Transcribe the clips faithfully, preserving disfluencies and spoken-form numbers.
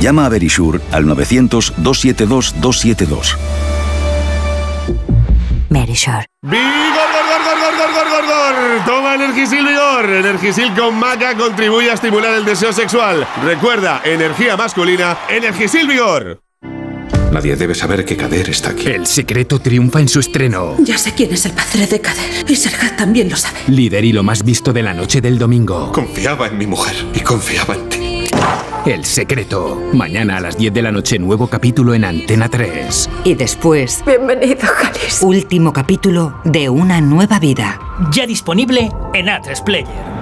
Llama a Verisure al novecientos, doscientos setenta y dos, doscientos setenta y dos. Verisure. ¡Vigor, gor, gor, gor, gor, gor, gor, gor! Toma Energisil Vigor. Energisil con maca contribuye a estimular el deseo sexual. Recuerda, energía masculina, Energisil Vigor. Nadie debe saber que Kader está aquí. El secreto triunfa en su estreno. Ya sé quién es el padre de Kader. Y Serhat también lo sabe. Líder y lo más visto de la noche del domingo. Confiaba en mi mujer y confiaba en ti. El secreto. Mañana a las diez de la noche, nuevo capítulo en Antena tres. Y después, Bienvenido, Jalis. último capítulo de Una nueva vida. Ya disponible en A tres Player.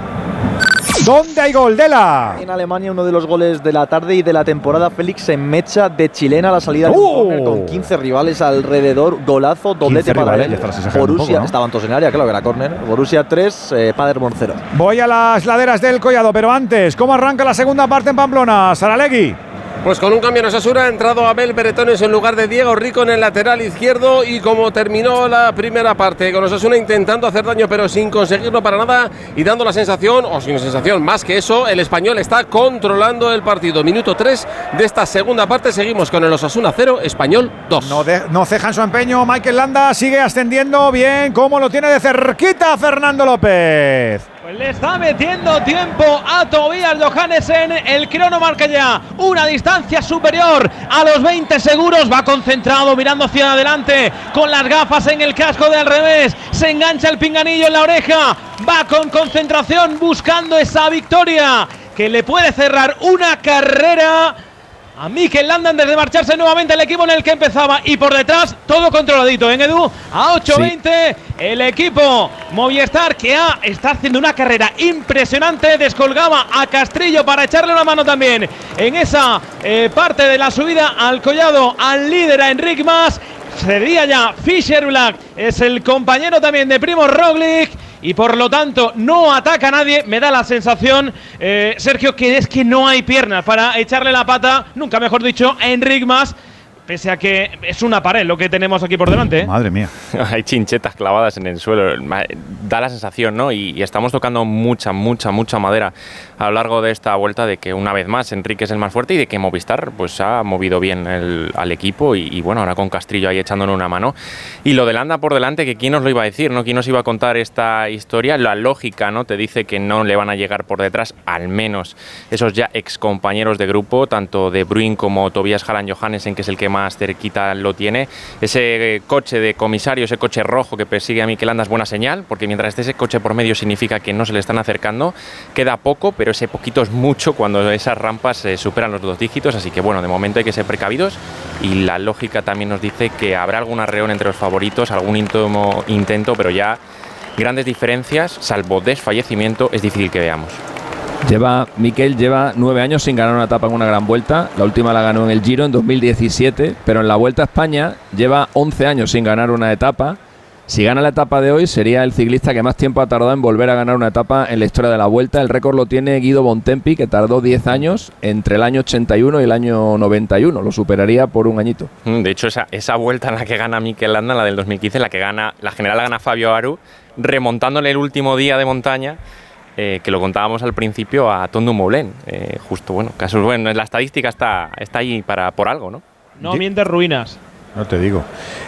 ¿Dónde hay gol? Dela. En Alemania, uno de los goles de la tarde y de la temporada, Félix en mecha de chilena a la salida de ¡Uh! un córner con quince rivales alrededor. Golazo, doblete para rivales, él. ya estás exagerando Borussia, un poco, ¿no? estaban todos en área, claro que era córner. Borussia tres, eh, Paderborn cero. Voy a las laderas del Collado, pero antes, ¿cómo arranca la segunda parte en Pamplona? Saralegui. Pues con un cambio en Osasuna ha entrado Abel Beretones en lugar de Diego Rico en el lateral izquierdo, y como terminó la primera parte con Osasuna intentando hacer daño pero sin conseguirlo para nada y dando la sensación, o sin sensación, más que eso, el Español está controlando el partido. Minuto tres de esta segunda parte, seguimos con el Osasuna cero, Español dos. No, de, no cejan su empeño, Mikel Landa sigue ascendiendo bien, como lo tiene de cerquita Fernando López. Pues le está metiendo tiempo a Tobias Johannesen. El crono marca ya una distancia superior a los veinte seguros. Va concentrado, mirando hacia adelante, con las gafas en el casco de al revés. Se engancha el pinganillo en la oreja. Va con concentración buscando esa victoria que le puede cerrar una carrera a Mikel Landa antes de marcharse nuevamente el equipo en el que empezaba. Y por detrás, todo controladito, ¿eh, Edu? A ocho veinte, sí. El equipo Movistar, que ha, está haciendo una carrera impresionante. Descolgaba a Castrillo para echarle una mano también en esa eh, parte de la subida al collado al líder, a Enric Mas. Sería ya Fischer Black, es el compañero también de Primo Roglic. Y por lo tanto no ataca a nadie. Me da la sensación, eh, Sergio, que es que no hay piernas para echarle la pata, nunca mejor dicho, a Enric Mas, pese a que es una pared lo que tenemos aquí por delante, ¿eh? Madre mía. Hay chinchetas clavadas en el suelo. Da la sensación, ¿no? Y, y estamos tocando mucha, mucha, mucha madera a lo largo de esta vuelta, de que una vez más Enrique es el más fuerte y de que Movistar pues ha movido bien el, al equipo y, y bueno, ahora con Castrillo ahí echándole una mano. Y lo de Landa por delante, que quién nos lo iba a decir, ¿no? ¿Quién nos iba a contar esta historia? La lógica, ¿no? Te dice que no le van a llegar por detrás, al menos esos ya ex compañeros de grupo, tanto de Bruin como Tobias Haaland Johannesen, que es el que más cerquita lo tiene. Ese coche de comisario, ese coche rojo que persigue a Mikel Landa es buena señal, porque mientras esté ese coche por medio significa que no se le están acercando. Queda poco, pero ese poquito es mucho cuando esas rampas se superan los dos dígitos, así que bueno, de momento hay que ser precavidos, y la lógica también nos dice que habrá algún arreón entre los favoritos, algún intento, intento, pero ya grandes diferencias, salvo desfallecimiento, es difícil que veamos. Lleva, Mikel lleva nueve años sin ganar una etapa en una gran vuelta. La última la ganó en el Giro en dos mil diecisiete, pero en la Vuelta a España lleva once años sin ganar una etapa. Si gana la etapa de hoy, sería el ciclista que más tiempo ha tardado en volver a ganar una etapa en la historia de la Vuelta. El récord lo tiene Guido Bontempi, que tardó diez años entre el año ochenta y uno y el año noventa y uno. Lo superaría por un añito. De hecho, esa, esa vuelta en la que gana Mikel Landa, la del dos mil quince, la que gana, la general la gana Fabio Aru, remontándole el último día de montaña, eh, que lo contábamos al principio, a Tom Dumoulin. Eh, justo, bueno, casos, bueno, la estadística está, está ahí para, por algo, ¿no? No mientes ruinas. No te digo.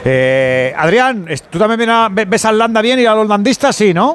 Eh, Adrián, ¿tú también ves al Landa bien y a los landistas? Sí, ¿no?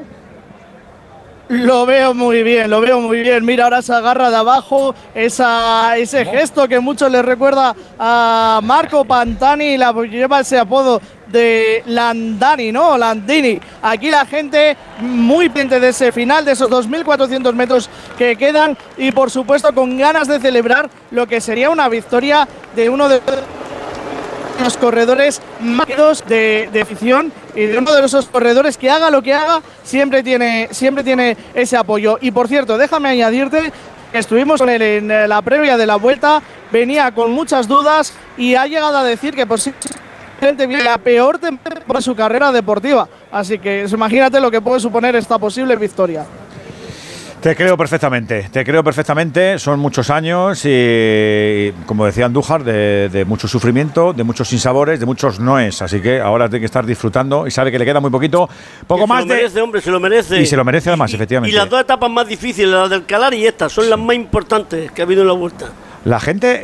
Lo veo muy bien, lo veo muy bien. Mira, ahora se agarra de abajo, esa, ese gesto que mucho le recuerda a Marco Pantani, la, lleva ese apodo de Landani, ¿no? Landini. Aquí la gente muy pendiente de ese final, de esos dos mil cuatrocientos metros que quedan, y por supuesto con ganas de celebrar lo que sería una victoria de uno de los corredores más de, de afición, y de uno de esos corredores que haga lo que haga siempre tiene, siempre tiene ese apoyo. Y por cierto, déjame añadirte que estuvimos con él en la previa de la Vuelta, venía con muchas dudas y ha llegado a decir que posiblemente viene la peor temporada de su carrera deportiva, así que imagínate lo que puede suponer esta posible victoria. Te creo perfectamente, te creo perfectamente. Son muchos años y, como decía Andújar, de, de mucho sufrimiento, de muchos sinsabores, de muchos noes. Así que ahora tiene que estar disfrutando y sabe que le queda muy poquito. Poco que más se lo de. merece, hombre, se lo merece. Y se lo merece además, y, efectivamente. Y las dos etapas más difíciles, las del Calar y esta, son las más importantes que ha habido en la Vuelta. La gente